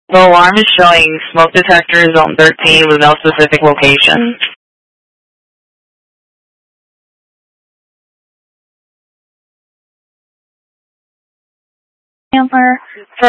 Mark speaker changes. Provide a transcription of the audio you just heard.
Speaker 1: The alarm is showing smoke detector zone 13 with no specific location.
Speaker 2: Amber,